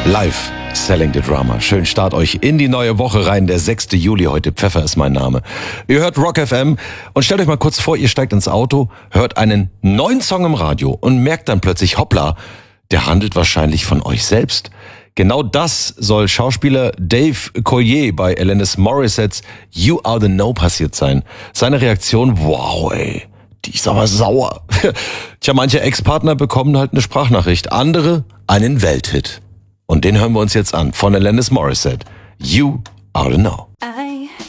Live Selling the Drama. Schön Start euch in die neue Woche rein. Der 6. Juli heute. Pfeffer ist mein Name. Ihr hört Rock FM und stellt euch mal kurz vor, ihr steigt ins Auto, hört einen neuen Song im Radio und merkt dann plötzlich, hoppla, der handelt wahrscheinlich von euch selbst. Genau das soll Schauspieler Dave Coulier bei Alanis Morissettes You Are The Know passiert sein. Seine Reaktion, wow ey, die ist aber sauer. Tja, manche Ex-Partner bekommen halt eine Sprachnachricht, andere einen Welthit. Und den hören wir uns jetzt an von Alanis Morissette. You Are The Know.